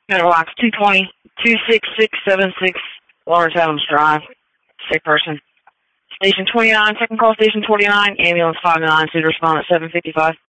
Box 220-26676 Lawrence Adams Drive. Sick person. Station 29, second call, station 29, ambulance 59, should respond at 7:55.